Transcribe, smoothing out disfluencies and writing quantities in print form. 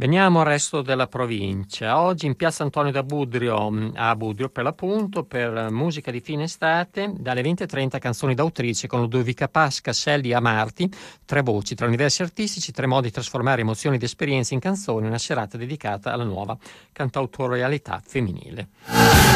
Veniamo al resto della provincia. Oggi in piazza Antonio da Budrio, a Budrio per l'appunto, per musica di fine estate, dalle 20:30 canzoni d'autrice con Ludovica Pasca, Selli e Amarti, 3 voci, 3 universi artistici, 3 modi di trasformare emozioni ed esperienze in canzoni, una serata dedicata alla nuova cantautorialità femminile.